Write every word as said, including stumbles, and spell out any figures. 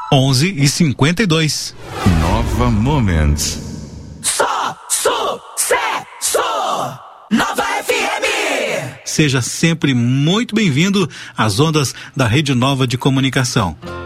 onze e cinquenta e dois. Nova Moments. Só sucesso! Nova F M! Seja sempre muito bem-vindo às ondas da Rede Nova de Comunicação.